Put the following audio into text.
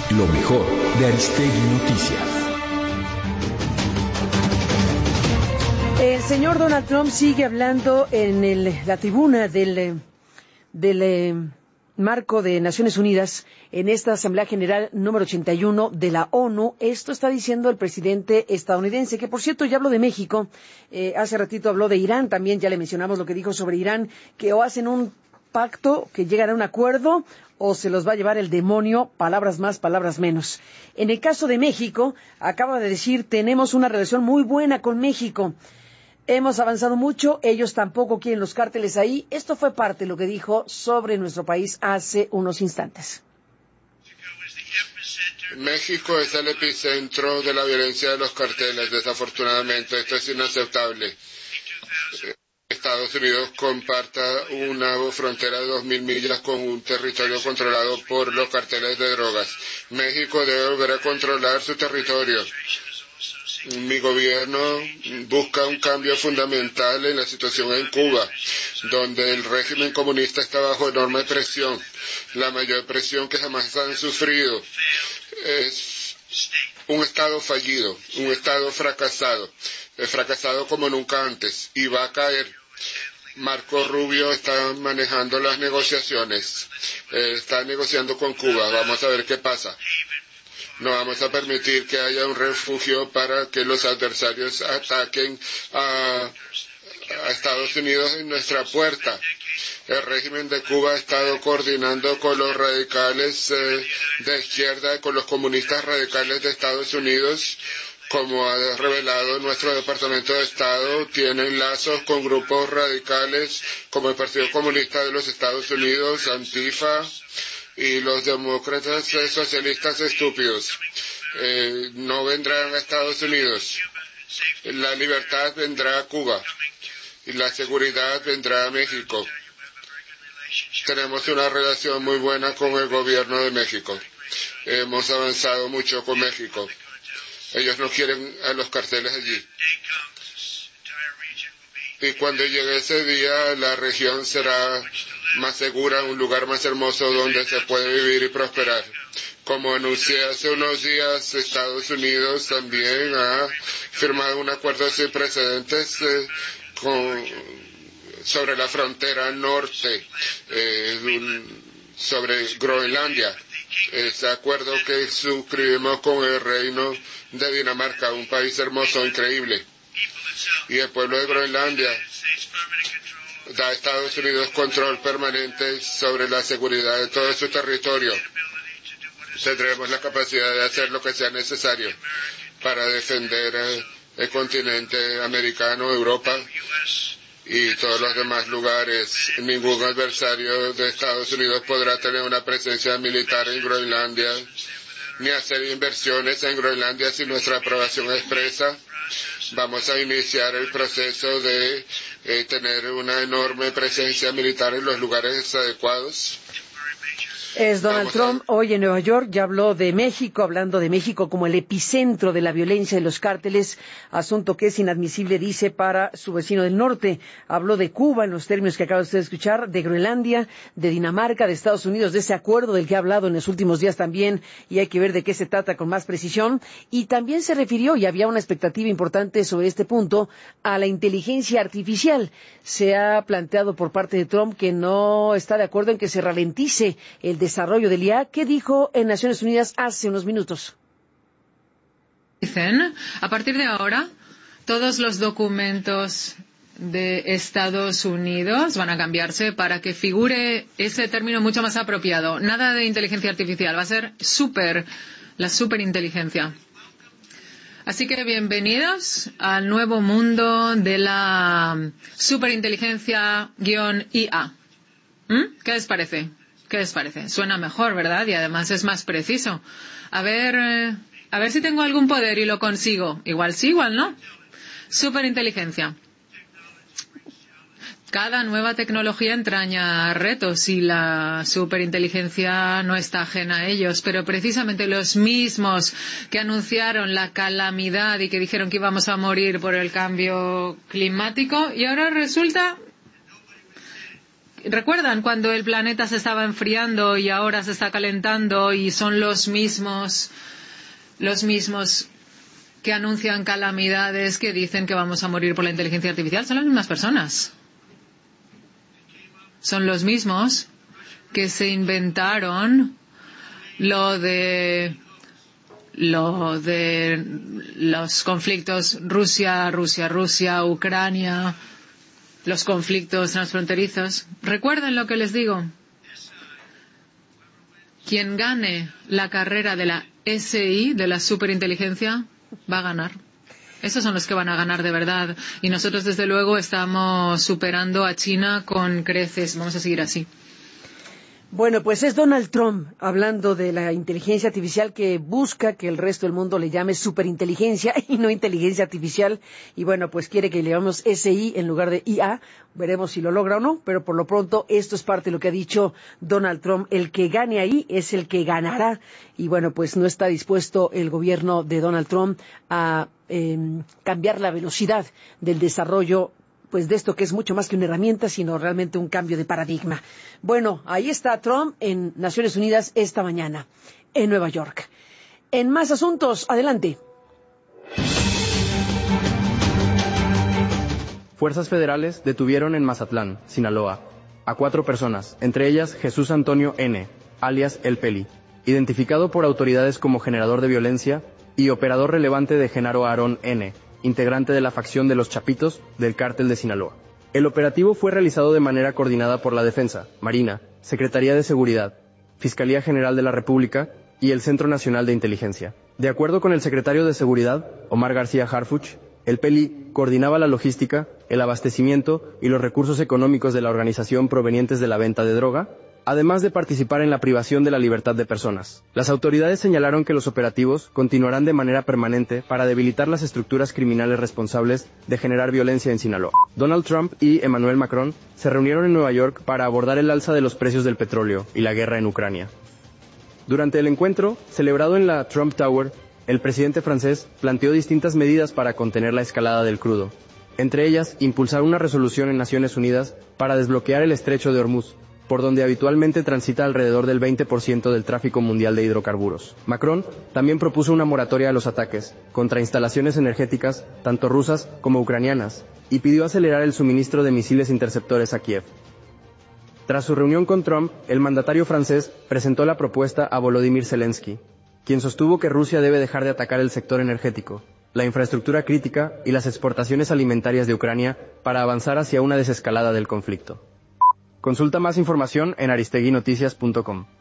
Lo mejor de Aristegui Noticias. El señor Donald Trump sigue hablando en la tribuna del marco de Naciones Unidas en esta Asamblea General número 81 de la ONU. Esto está diciendo el presidente estadounidense, que por cierto ya habló de México, hace ratito habló de Irán, también ya le mencionamos lo que dijo sobre Irán, que o hacen un pacto, que llegan a un acuerdo, o se los va a llevar el demonio, palabras más, palabras menos. En el caso de México, acaba de decir, tenemos una relación muy buena con México. Hemos avanzado mucho, ellos tampoco quieren los cárteles ahí. Esto fue parte de lo que dijo sobre nuestro país hace unos instantes. México es el epicentro de la violencia de los carteles, desafortunadamente. Esto es inaceptable. Estados Unidos comparta una frontera de 2.000 millas con un territorio controlado por los carteles de drogas. México debe volver a controlar su territorio. Mi gobierno busca un cambio fundamental en la situación en Cuba, donde el régimen comunista está bajo enorme presión, la mayor presión que jamás han sufrido. Es un Estado fallido, un Estado fracasado, fracasado como nunca antes, y va a caer. Marco Rubio está manejando las negociaciones, está negociando con Cuba, vamos a ver qué pasa. No vamos a permitir que haya un refugio para que los adversarios ataquen a Estados Unidos en nuestra puerta. El régimen de Cuba ha estado coordinando con los radicales de izquierda, con los comunistas radicales de Estados Unidos. Como ha revelado nuestro Departamento de Estado, tienen lazos con grupos radicales como el Partido Comunista de los Estados Unidos, Antifa, y los demócratas socialistas estúpidos. No vendrán a Estados Unidos. La libertad vendrá a Cuba y la seguridad vendrá a México. Tenemos una relación muy buena con el gobierno de México. Hemos avanzado mucho con México. Ellos no quieren a los carteles allí. Y cuando llegue ese día, la región será más segura, un lugar más hermoso donde se puede vivir y prosperar. Como anuncié hace unos días, Estados Unidos también ha firmado un acuerdo sin precedentes sobre la frontera norte, sobre Groenlandia. Ese acuerdo que suscribimos con el Reino de Dinamarca, un país hermoso, increíble. Y el pueblo de Groenlandia da a Estados Unidos control permanente sobre la seguridad de todo su territorio. Tendremos la capacidad de hacer lo que sea necesario para defender el continente americano, Europa y todos los demás lugares. Ningún adversario de Estados Unidos podrá tener una presencia militar en Groenlandia, ni hacer inversiones en Groenlandia sin nuestra aprobación expresa. Vamos a iniciar el proceso de tener una enorme presencia militar en los lugares adecuados. Es Donald Trump hoy en Nueva York, ya habló de México, hablando de México como el epicentro de la violencia de los cárteles, asunto que es inadmisible, dice, para su vecino del norte. Habló de Cuba en los términos que acaba usted de escuchar, de Groenlandia, de Dinamarca, de Estados Unidos, de ese acuerdo del que ha hablado en los últimos días también, y hay que ver de qué se trata con más precisión. Y también se refirió, y había una expectativa importante sobre este punto, a la inteligencia artificial. Se ha planteado por parte de Trump que no está de acuerdo en que se ralentice el desarrollo del IA. ¿Qué dijo en Naciones Unidas hace unos minutos? Dicen, a partir de ahora, todos los documentos de Estados Unidos van a cambiarse para que figure ese término mucho más apropiado. Nada de inteligencia artificial, va a ser la superinteligencia. Así que bienvenidos al nuevo mundo de la superinteligencia-IA. ¿Qué les parece? ¿Qué les parece? Suena mejor, ¿verdad? Y además es más preciso. A ver si tengo algún poder y lo consigo. Igual sí, igual no. Superinteligencia. Cada nueva tecnología entraña retos y la superinteligencia no está ajena a ellos, pero precisamente los mismos que anunciaron la calamidad y que dijeron que íbamos a morir por el cambio climático, y ahora resulta ¿Recuerdan cuando el planeta se estaba enfriando y ahora se está calentando y son los mismos que anuncian calamidades, que dicen que vamos a morir por la inteligencia artificial? Son las mismas personas. Son los mismos que se inventaron lo de los conflictos Rusia, Ucrania, los conflictos transfronterizos. ¿Recuerdan lo que les digo? Quien gane la carrera de la SI, de la superinteligencia, va a ganar. Esos son los que van a ganar de verdad. Y nosotros, desde luego, estamos superando a China con creces. Vamos a seguir así. Bueno, pues es Donald Trump hablando de la inteligencia artificial, que busca que el resto del mundo le llame superinteligencia y no inteligencia artificial. Y bueno, pues quiere que le llamemos SI en lugar de IA. Veremos si lo logra o no, pero por lo pronto esto es parte de lo que ha dicho Donald Trump. El que gane ahí es el que ganará. Y bueno, pues no está dispuesto el gobierno de Donald Trump a cambiar la velocidad del desarrollo, pues de esto que es mucho más que una herramienta, sino realmente un cambio de paradigma. Bueno, ahí está Trump en Naciones Unidas esta mañana, en Nueva York. En más asuntos, adelante. Fuerzas federales detuvieron en Mazatlán, Sinaloa, a 4 personas, entre ellas Jesús Antonio N., alias El Peli, identificado por autoridades como generador de violencia y operador relevante de Genaro Aarón N., integrante de la facción de los Chapitos del Cártel de Sinaloa. El operativo fue realizado de manera coordinada por la Defensa, Marina, Secretaría de Seguridad, Fiscalía General de la República y el Centro Nacional de Inteligencia. De acuerdo con el secretario de Seguridad, Omar García Harfuch, El Peli coordinaba la logística, el abastecimiento y los recursos económicos de la organización provenientes de la venta de droga, además de participar en la privación de la libertad de personas. Las autoridades señalaron que los operativos continuarán de manera permanente para debilitar las estructuras criminales responsables de generar violencia en Sinaloa. Donald Trump y Emmanuel Macron se reunieron en Nueva York para abordar el alza de los precios del petróleo y la guerra en Ucrania. Durante el encuentro, celebrado en la Trump Tower, el presidente francés planteó distintas medidas para contener la escalada del crudo. Entre ellas, impulsar una resolución en Naciones Unidas para desbloquear el estrecho de Hormuz, por donde habitualmente transita alrededor del 20% del tráfico mundial de hidrocarburos. Macron también propuso una moratoria a los ataques contra instalaciones energéticas, tanto rusas como ucranianas, y pidió acelerar el suministro de misiles interceptores a Kiev. Tras su reunión con Trump, el mandatario francés presentó la propuesta a Volodymyr Zelensky, quien sostuvo que Rusia debe dejar de atacar el sector energético, la infraestructura crítica y las exportaciones alimentarias de Ucrania para avanzar hacia una desescalada del conflicto. Consulta más información en aristeguinoticias.com.